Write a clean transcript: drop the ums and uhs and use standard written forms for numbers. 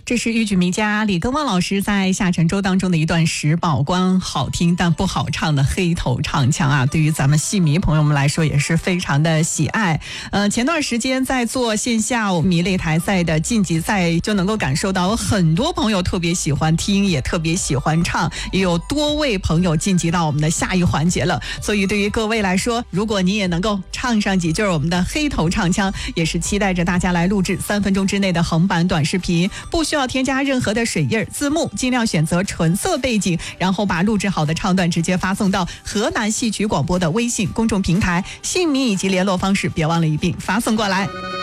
这是豫剧名家李耕旺老师在下沉舟当中的一段石宝官，好听但不好唱的黑头唱腔啊，对于咱们戏迷朋友们来说也是非常的喜爱。前段时间在做线下迷擂台赛的晋级赛，就能够感受到很多朋友特别喜欢听，也特别喜欢唱，也有多位朋友晋级到我们的下一环节了。所以对于各位来说，如果你也能够唱上几句我们的黑头唱腔，也是期待着大家来录制3分钟之内的横版短视频，不需要添加任何的水印字幕，尽量选择纯色背景，然后把录制好的唱段直接发送到河南戏曲广播的微信公众平台，姓名以及联络方式别忘了一并发送过来。